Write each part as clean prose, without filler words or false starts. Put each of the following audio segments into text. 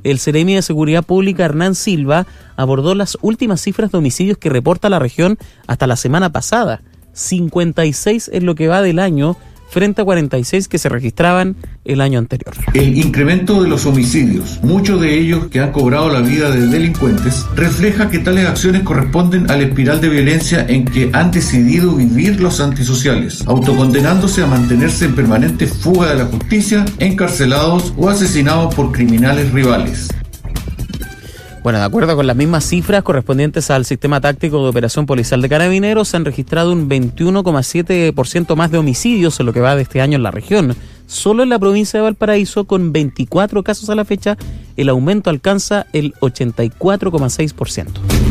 el Seremi de Seguridad Pública, Hernán Silva, abordó las últimas cifras de homicidios que reporta la región hasta la semana pasada. 56 en lo que va del año, frente a 46 que se registraban el año anterior. El incremento de los homicidios, muchos de ellos que han cobrado la vida de delincuentes, refleja que tales acciones corresponden a la espiral de violencia en que han decidido vivir los antisociales, autocondenándose a mantenerse en permanente fuga de la justicia, encarcelados o asesinados por criminales rivales. Bueno, de acuerdo con las mismas cifras correspondientes al sistema táctico de operación policial de Carabineros, se han registrado un 21,7% más de homicidios en lo que va de este año en la región. Solo en la provincia de Valparaíso, con 24 casos a la fecha, el aumento alcanza el 84,6%.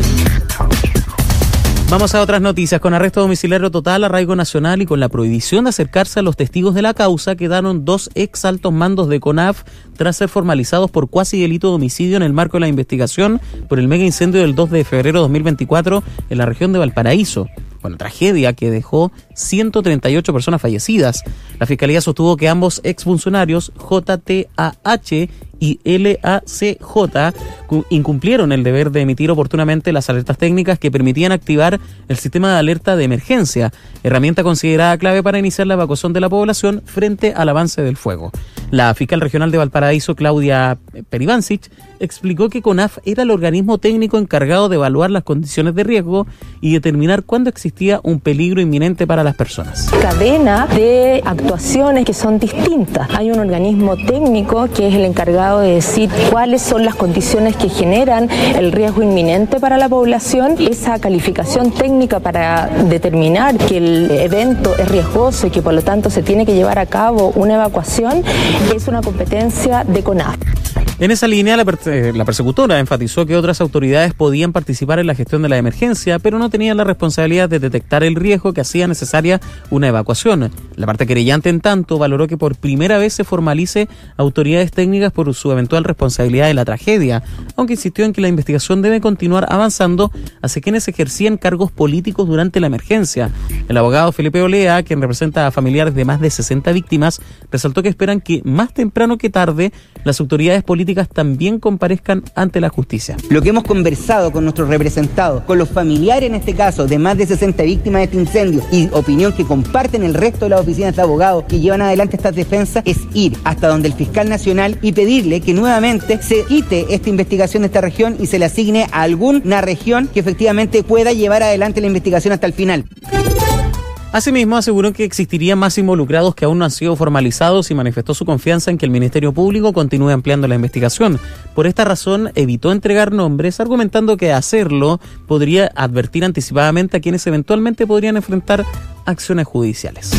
Vamos a otras noticias. Con arresto domiciliario total, arraigo nacional y con la prohibición de acercarse a los testigos de la causa, quedaron 2 ex altos mandos de CONAF tras ser formalizados por cuasi delito de homicidio en el marco de la investigación por el mega incendio del 2 de febrero de 2024 en la región de Valparaíso. Bueno, tragedia que dejó 138 personas fallecidas. La Fiscalía sostuvo que ambos exfuncionarios, JTAH y LACJ, incumplieron el deber de emitir oportunamente las alertas técnicas que permitían activar el sistema de alerta de emergencia, herramienta considerada clave para iniciar la evacuación de la población frente al avance del fuego. La fiscal regional de Valparaíso, Claudia Peribancic, explicó que CONAF era el organismo técnico encargado de evaluar las condiciones de riesgo y determinar cuándo existía un peligro inminente para las personas. Cadena de actuaciones que son distintas. Hay un organismo técnico que es el encargado de decir cuáles son las condiciones que generan el riesgo inminente para la población. Esa calificación técnica para determinar que el evento es riesgoso y que por lo tanto se tiene que llevar a cabo una evacuación es una competencia de CONAF. En esa línea, la persecutora enfatizó que otras autoridades podían participar en la gestión de la emergencia, pero no tenían la responsabilidad de detectar el riesgo que hacía necesaria una evacuación. La parte querellante, en tanto, valoró que por primera vez se formalice autoridades técnicas por su eventual responsabilidad en la tragedia, aunque insistió en que la investigación debe continuar avanzando hacia quienes ejercían cargos políticos durante la emergencia. El abogado Felipe Olea, quien representa a familiares de más de 60 víctimas, resaltó que esperan que más temprano que tarde las autoridades políticas también comparezcan ante la justicia. Lo que hemos conversado con nuestros representados, con los familiares en este caso de más de 60 víctimas de este incendio y opinión que comparten el resto de las oficinas de abogados que llevan adelante estas defensas, es ir hasta donde el fiscal nacional y pedirle que nuevamente se quite esta investigación de esta región y se le asigne a alguna región que efectivamente pueda llevar adelante la investigación hasta el final. Asimismo, aseguró que existirían más involucrados que aún no han sido formalizados y manifestó su confianza en que el Ministerio Público continúe ampliando la investigación. Por esta razón, evitó entregar nombres, argumentando que hacerlo podría advertir anticipadamente a quienes eventualmente podrían enfrentar acciones judiciales.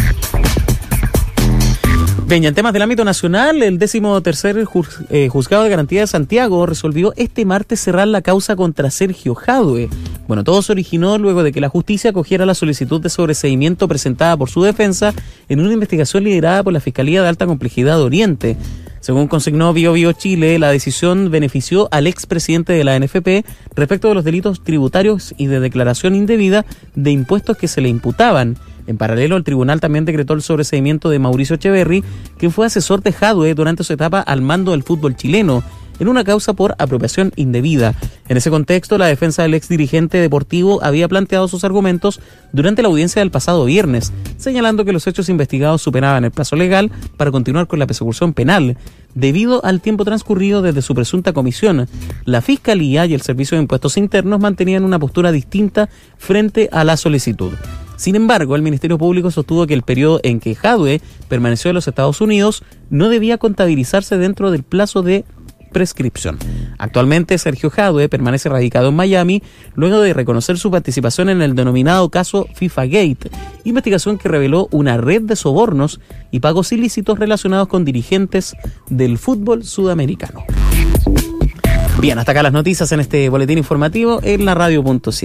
Bien, y en temas del ámbito nacional, el 13º Juzgado de Garantía de Santiago resolvió este martes cerrar la causa contra Sergio Jadue. Bueno, todo se originó luego de que la justicia acogiera la solicitud de sobreseimiento presentada por su defensa en una investigación liderada por la Fiscalía de Alta Complejidad de Oriente. Según consignó BioBio Chile, la decisión benefició al expresidente de la ANFP respecto de los delitos tributarios y de declaración indebida de impuestos que se le imputaban. En paralelo, el tribunal también decretó el sobreseimiento de Mauricio Echeverri, quien fue asesor de Jadue durante su etapa al mando del fútbol chileno, en una causa por apropiación indebida. En ese contexto, la defensa del exdirigente deportivo había planteado sus argumentos durante la audiencia del pasado viernes, señalando que los hechos investigados superaban el plazo legal para continuar con la persecución penal. Debido al tiempo transcurrido desde su presunta comisión, la Fiscalía y el Servicio de Impuestos Internos mantenían una postura distinta frente a la solicitud. Sin embargo, el Ministerio Público sostuvo que el periodo en que Jadue permaneció en los Estados Unidos no debía contabilizarse dentro del plazo de prescripción. Actualmente, Sergio Jadue permanece radicado en Miami luego de reconocer su participación en el denominado caso FIFA Gate, investigación que reveló una red de sobornos y pagos ilícitos relacionados con dirigentes del fútbol sudamericano. Bien, hasta acá las noticias en este boletín informativo en la radio.7.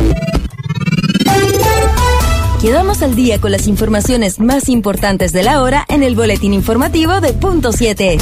Quedamos al día con las informaciones más importantes de la hora en el boletín informativo de Punto 7.